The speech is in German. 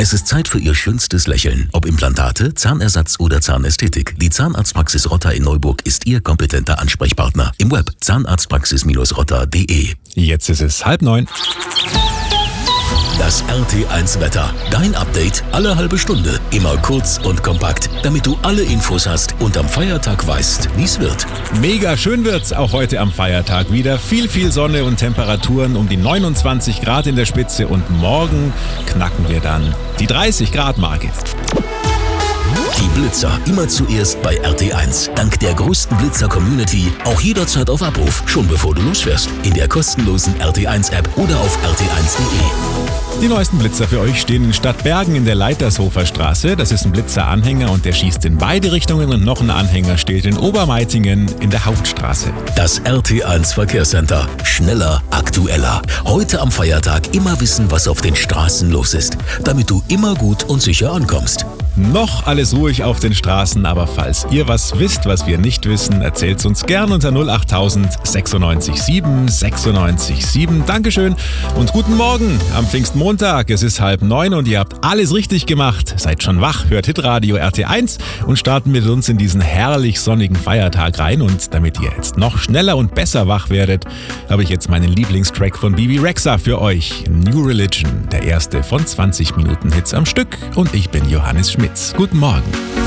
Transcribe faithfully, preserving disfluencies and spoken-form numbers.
Es ist Zeit für Ihr schönstes Lächeln. Ob Implantate, Zahnersatz oder Zahnästhetik. Die Zahnarztpraxis Rotter in Neuburg ist Ihr kompetenter Ansprechpartner. Im Web zahnarztpraxis rotter punkt de. Jetzt ist es halb neun. Das R T eins Wetter. Dein Update alle halbe Stunde. Immer kurz und kompakt, damit du alle Infos hast und am Feiertag weißt, wie es wird. Mega schön wird's auch heute am Feiertag wieder. Viel, viel Sonne und Temperaturen um die neunundzwanzig Grad in der Spitze und morgen knacken wir dann die dreißig Grad Marke. Die Blitzer immer zuerst bei R T eins. Dank der größten Blitzer-Community auch jederzeit auf Abruf, schon bevor du losfährst. In der kostenlosen R T eins App oder auf r t eins punkt de. Die neuesten Blitzer für euch stehen in Stadtbergen in der Leitershofer Straße. Das ist ein Blitzer-Anhänger und der schießt in beide Richtungen, und noch ein Anhänger steht in Obermeitingen in der Hauptstraße. Das R T eins Verkehrscenter. Schneller, aktueller. Heute am Feiertag immer wissen, was auf den Straßen los ist, damit du immer gut und sicher ankommst. Noch alles ruhig auf den Straßen, aber falls ihr was wisst, was wir nicht wissen, erzählt's uns gern unter null acht null null sechs sieben sechs sieben sieben. Dankeschön und guten Morgen am Pfingstmontag. Es ist halb neun und ihr habt alles richtig gemacht. Seid schon wach, hört Hitradio R T eins und starten mit uns in diesen herrlich sonnigen Feiertag rein. Und damit ihr jetzt noch schneller und besser wach werdet, habe ich jetzt meinen Lieblingstrack von Bebe Rexha für euch. New Religion, der erste von zwanzig Minuten Hits am Stück. Und ich bin Johannes Schmitz. Guten Morgen.